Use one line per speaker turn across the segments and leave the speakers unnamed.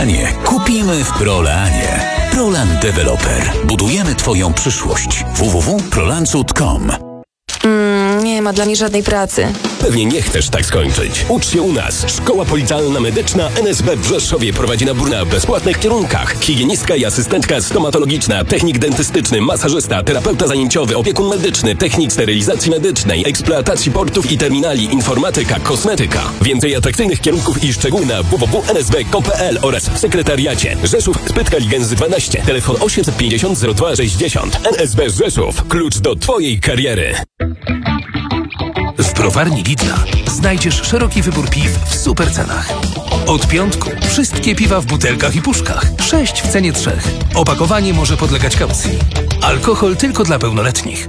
Nie, kupimy w Prolanie. Prolan Developer. Budujemy Twoją przyszłość. www.prolancut.com.
Nie ma dla mnie żadnej pracy.
Pewnie nie chcesz tak skończyć. Ucz się u nas. Szkoła Politalna Medyczna NSB w Rzeszowie prowadzi nabór na bezpłatnych kierunkach. Higienistka i asystentka stomatologiczna, technik dentystyczny, masażysta, terapeuta zajęciowy, opiekun medyczny, technik sterylizacji medycznej, eksploatacji portów i terminali, informatyka, kosmetyka. Więcej atrakcyjnych kierunków i szczegóły na www.nsb.pl oraz w sekretariacie. Rzeszów, Spytka Ligensy 12. Telefon 850 02 60. NSB Rzeszów. Klucz do Twojej kariery.
W browarni Lidla znajdziesz szeroki wybór piw w super cenach. Od piątku wszystkie piwa w butelkach i puszkach. 6 w cenie 3. Opakowanie może podlegać kaucji. Alkohol tylko dla pełnoletnich.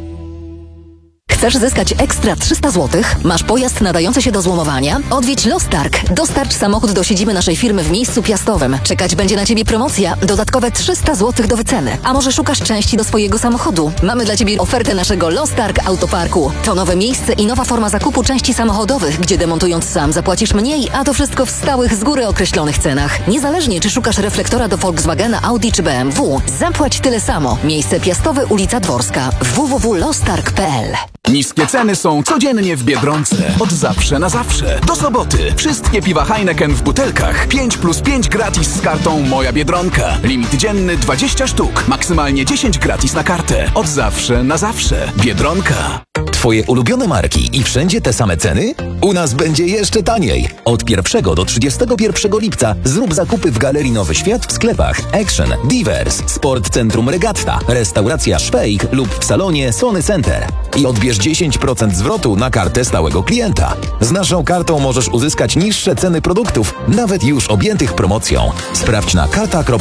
Chcesz zyskać ekstra 300 zł? Masz pojazd nadający się do złomowania? Odwiedź Lostarg. Dostarcz samochód do siedziby naszej firmy w miejscu piastowym. Czekać będzie na Ciebie promocja. Dodatkowe 300 zł do wyceny. A może szukasz części do swojego samochodu? Mamy dla Ciebie ofertę naszego Lostarg Autoparku. To nowe miejsce i nowa forma zakupu części samochodowych, gdzie demontując sam zapłacisz mniej, a to wszystko w stałych, z góry określonych cenach. Niezależnie czy szukasz reflektora do Volkswagena, Audi czy BMW, zapłać tyle samo. Miejsce piastowe, ulica Dworska. www.lostarg.pl.
Niskie ceny są codziennie w Biedronce. Od zawsze na zawsze. Do soboty. Wszystkie piwa Heineken w butelkach. 5+5 gratis z kartą Moja Biedronka. Limit dzienny 20 sztuk. Maksymalnie 10 gratis na kartę. Od zawsze na zawsze. Biedronka.
Twoje ulubione marki i wszędzie te same ceny? U nas będzie jeszcze taniej. Od 1 do 31 lipca zrób zakupy w Galerii Nowy Świat w sklepach Action, Divers, Sport Centrum Regatta, Restauracja Szwejk lub w salonie Sony Center. I odbierz 10% zwrotu na kartę stałego klienta. Z naszą kartą możesz uzyskać niższe ceny produktów, nawet już objętych promocją. Sprawdź na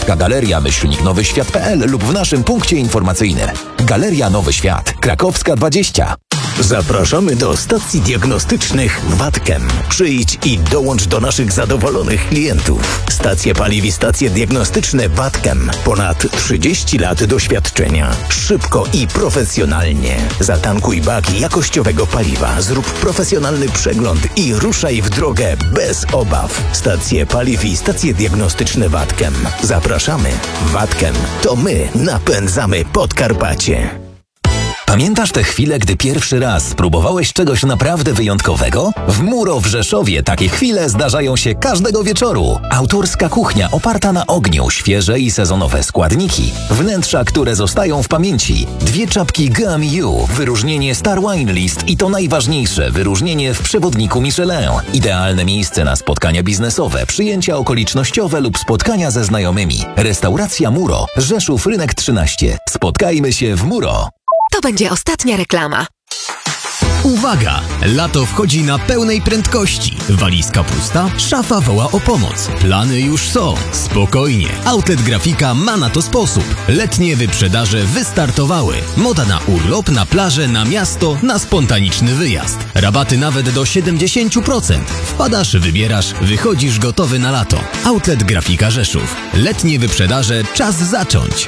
karta.galeria-nowyświat.pl lub w naszym punkcie informacyjnym. Galeria Nowy Świat, Krakowska 20.
Zapraszamy do stacji diagnostycznych Watkem. Przyjdź i dołącz do naszych zadowolonych klientów. Stacje paliw i stacje diagnostyczne Watkem. Ponad 30 lat doświadczenia. Szybko i profesjonalnie. Zatankuj bak jakościowego paliwa, zrób profesjonalny przegląd i ruszaj w drogę bez obaw. Stacje paliw i stacje diagnostyczne Watkem. Zapraszamy. Watkem. To my napędzamy Podkarpacie.
Pamiętasz te chwile, gdy pierwszy raz spróbowałeś czegoś naprawdę wyjątkowego? W Muro w Rzeszowie takie chwile zdarzają się każdego wieczoru. Autorska kuchnia oparta na ogniu, świeże i sezonowe składniki, wnętrza, które zostają w pamięci, 2 czapki GMU, wyróżnienie Star Wine List i to najważniejsze, wyróżnienie w przewodniku Michelin. Idealne miejsce na spotkania biznesowe, przyjęcia okolicznościowe lub spotkania ze znajomymi. Restauracja Muro, Rzeszów Rynek 13. Spotkajmy się w Muro.
To będzie ostatnia reklama.
Uwaga! Lato wchodzi na pełnej prędkości. Walizka pusta? Szafa woła o pomoc. Plany już są. Spokojnie. Outlet Grafika ma na to sposób. Letnie wyprzedaże wystartowały. Moda na urlop, na plażę, na miasto, na spontaniczny wyjazd. Rabaty nawet do 70%. Wpadasz, wybierasz, wychodzisz gotowy na lato. Outlet Grafika Rzeszów. Letnie wyprzedaże, czas zacząć.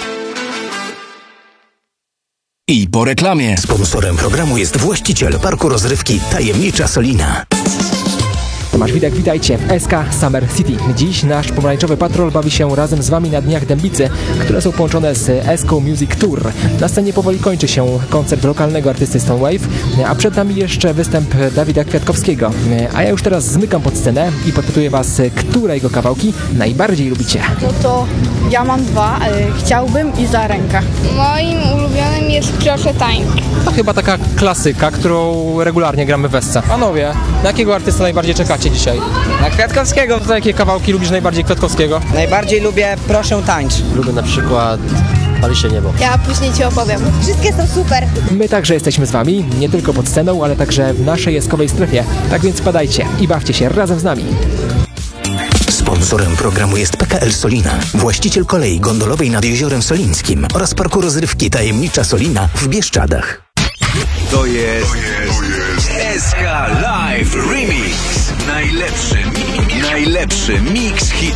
I po reklamie.
Sponsorem programu jest właściciel parku rozrywki Tajemnicza Solina.
Tomasz Widek, witajcie w SK Summer City. Dziś nasz pomarańczowy patrol bawi się razem z Wami na Dniach Dębicy, które są połączone z Esco Music Tour. Na scenie powoli kończy się koncert lokalnego artysty Stone Wave, a przed nami jeszcze występ Dawida Kwiatkowskiego. A ja już teraz zmykam pod scenę i podpytuję Was, które jego kawałki najbardziej lubicie.
No to ja mam 2, Chciałbym i Za rękę.
Moim ulubionym jest Proszę tańczyć.
To chyba taka klasyka, którą regularnie gramy w Esce. Panowie, na jakiego artysta najbardziej czekacie dzisiaj?
Na Kwiatkowskiego.
Za jakie kawałki lubisz najbardziej Kwiatkowskiego?
Najbardziej lubię Proszę tańcz.
Lubię na przykład Pali się niebo.
Ja później Ci opowiem. Wszystkie są super.
My także jesteśmy z Wami, nie tylko pod sceną, ale także w naszej eskowej strefie. Tak więc spadajcie i bawcie się razem z nami.
Sponsorem programu jest PKL Solina, właściciel kolei gondolowej nad Jeziorem Solińskim oraz parku rozrywki Tajemnicza Solina w Bieszczadach.
To jest SK Live Remix. Najlepszy mix hit.